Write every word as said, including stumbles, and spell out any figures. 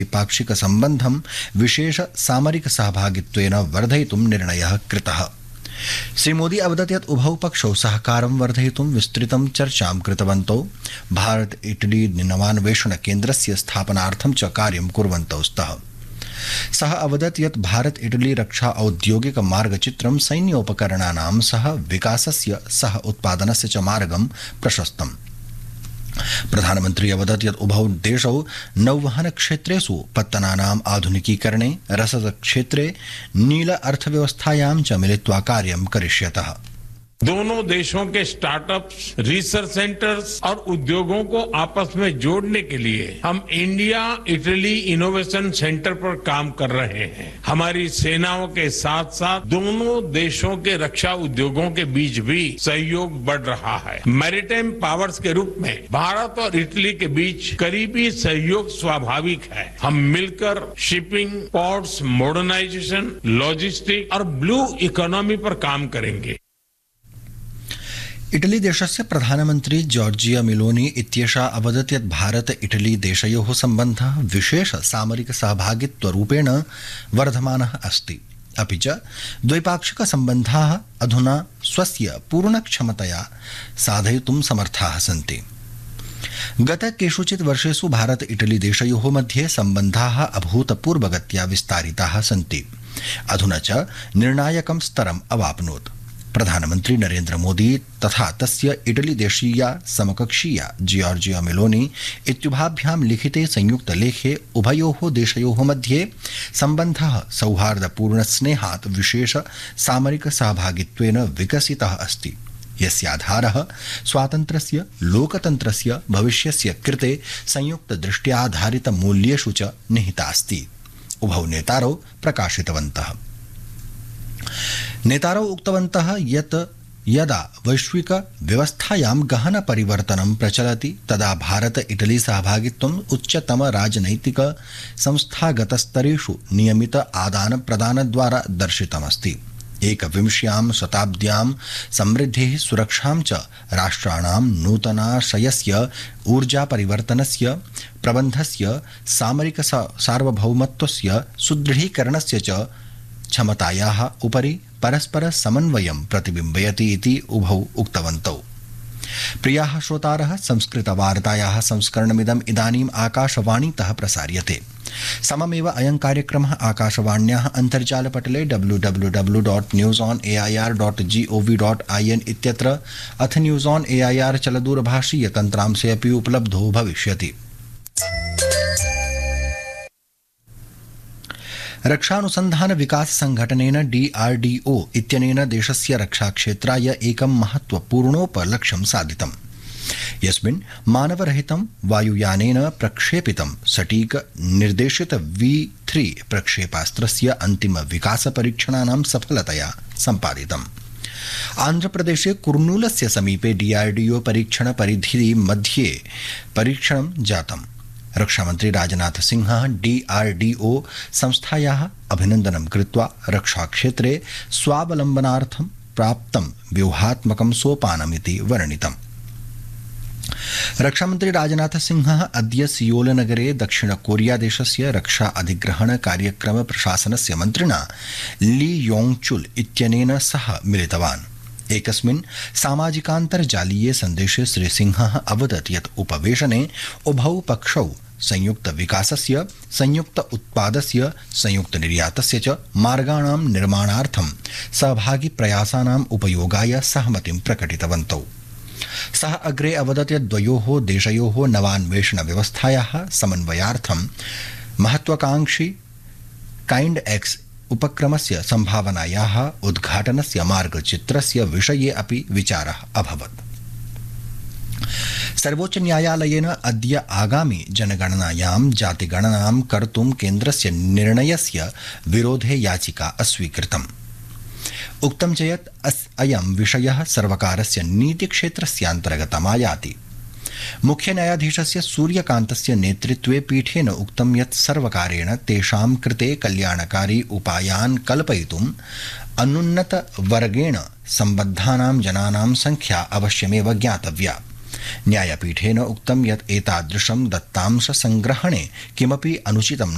द्वैपाक्षिक सम्बन्धं विशेष सामरिक सहभागित्वेन वर्धयितुं निर्णयः कृतः। श्रीमोदी अवदत् यत् उभौ पक्षौ सहकारं वर्धयितुं विस्तृतं चर्चां कृतवन्तौ। भारत इटली नवान्वेषण केन्द्रस्य स्थापनार्थं च कार्यं कुर्वन्तौ स्तः। सः अवदत् यत् भारत इटली रक्षा औद्योगिक मार्गचित्रं सैन्योपकरणानां सह विकासस्य सह उत्पादनस्य च मार्गं प्रशस्तम्। प्रधानमन्त्री अवदत् यत् उभौ देशौ नौवहन क्षेत्रेषु पत्तनानाम् आधुनिकीकरणे, रसद क्षेत्रे, नील अर्थव्यवस्थायां च मिलित्वा कार्यं करिष्यतः। दोनों देशों के स्टार्टअप्स, रिसर्च सेंटर्स और उद्योगों को आपस में जोड़ने के लिए हम इंडिया इटली इनोवेशन सेंटर पर काम कर रहे हैं। हमारी सेनाओं के साथ साथ दोनों देशों के रक्षा उद्योगों के बीच भी सहयोग बढ़ रहा है। मैरीटाइम पावर्स के रूप में भारत और इटली के बीच करीबी सहयोग स्वाभाविक है। हम मिलकर शिपिंग, पोर्ट्स, मॉडर्नाइजेशन, लॉजिस्टिक और ब्लू इकोनॉमी पर काम करेंगे। इटली देशस्य प्रधानमन्त्री जॉर्जिया मेलोनी इत्येषा अवदत् यत् भारत इटली देशयोः सम्बन्धः विशेष सामरिक सहभागित्वरूपेण वर्धमानः अस्ति। अपि च द्वैपाक्षिक सम्बन्धाः अधुना स्वस्य पूर्णक्षमतया साधयितुं समर्थाः सन्ति। गत केषुचित् वर्षेषु भारत इटली देशयोः मध्ये सम्बन्धाः अभूतपूर्वगत्या विस्तारिताः सन्ति। अधुना च निर्णायकं स्तरम् अवाप्नोत्। प्रधानमन्त्री नरेन्द्र मोदी तथा तस्य इटली देशीया समकक्षीया जॉर्जिया मेलोनी इत्युभाभ्यां लिखिते संयुक्त लेखे उभयोः देशयोः मध्ये सम्बन्धः सौहार्दपूर्ण स्नेहात् विशेष सामरिक सहभागित्वेन विकसितः अस्ति, यस्याधारः स्वातन्त्र्यस्य, लोकतन्त्रस्य भविष्यस्य कृते संयुक्त दृष्ट्याधारित मूल्येषु च निहितास्ति। उभौ नेतारौ प्रकाशितवन्तः। नेतारौ उक्तवन्तः यत् यदा वैश्विक व्यवस्थायां गहन परिवर्तनं प्रचलति तदा भारत इटली सहभागित्वम् उच्चतम राजनैतिक संस्थागतस्तरेषु नियमित आदान प्रदानद्वारा दर्शितमस्ति। एकविंश्यां शताब्द्यां समृद्धिः, सुरक्षां च राष्ट्राणां नूतनाशयस्य, ऊर्जा परिवर्तनस्य, प्रबन्धस्य, सामरिक सार्वभौमत्वस्य सुदृढीकरणस्य च क्षमतायाः उपरि परस्पर समन्वयं प्रतिबिम्बयति इति उभौ उक्तवन्तौ। प्रियाः श्रोतारः, संस्कृतवार्तायाः संस्करणमिदम् इदानीम् आकाशवाणीतः प्रसार्यते। सममेव अयं कार्यक्रमः आकाशवाण्याः अन्तर्जालपटले W W W dot news on A I R dot G O V dot I N इत्यत्र अथ news on A I R चलदूरभाषीय तन्त्रांशे अपि उपलब्धो भविष्यति। रक्षानुसन्धान विकास संघटनेन डी आर डी ओ इत्यनेन देशस्य रक्षाक्षेत्राय एकं महत्वपूर्णोपलक्ष्यं साधितम्, यस्मिन् मानवरहितं वायुयानेन प्रक्षेपितं सटीक निर्देशित वी थ्री प्रक्षेपास्त्रस्य अन्तिम विकास परीक्षणानां सफलतया सम्पादितम्। आन्ध्रप्रदेशे कुर्नूलस्य समीपे डी आर डी ओ परीक्षण परिधि मध्ये परीक्षणं जातम्। रक्षामन्त्री राजनाथ सिंहः डी आर डी ओ संस्थायाः अभिनन्दनं कृत्वा रक्षाक्षेत्रे स्वावलम्बनार्थं प्राप्तं व्यूहात्मकं सोपानमिति वर्णितम्। रक्षामन्त्री राजनाथ सिंहः अद्य सियोल नगरे दक्षिण कोरिया देशस्य रक्षा अधिग्रहण कार्यक्रम प्रशासनस्य मन्त्रिणा ली योंग चुल इत्यनेन सह मिलितवान्। एकस्मिन् सामाजिकान्तर्जालीये सन्देशे श्रीसिंहः अवदत् यत् उपवेशने उभौ पक्षौ संयुक्त विकासस्य, संयुक्त उत्पादस्य, संयुक्त निर्यातस्य च मार्गाणां निर्माणार्थं सहभागी प्रयासानाम् उपयोगाय सहमतिं प्रकटितवन्तौ। सः अग्रे अवदत् यत् द्वयोः देशयोः नवान्वेषण व्यवस्थायाः समन्वयार्थं महत्वाकांक्षी काइंड एक्स उपक्रमस्य संभावनायाः उद्घाटनस्य मार्गचित्रस्य विषये अपि विचारः अभवत्। सर्वोच्च न्यायालयेन अद्य आगामि जनगणनायां जातिगणनां कर्तुं केन्द्रस्य निर्णयस्य विरोधे याचिका अस्वीकृतम्। उक्तं च यत् अयं विषयः सर्वकारस्य नीतिक्षेत्रस्यान्तर्गतमायाति। मुख्य न्यायाधीशस्य सूर्यकान्तस्य नेतृत्वे पीठेन उक्तं यत् सर्वकारेण तेषां कृते कल्याणकारी उपायान् कल्पयितुम् अनुन्नतवर्गेण सम्बद्धानां जनानां संख्या अवश्यमेव ज्ञातव्या। न्यायपीठेन उक्तं यत् एतादृशं दत्तांश संग्रहणे किमपि अनुचितं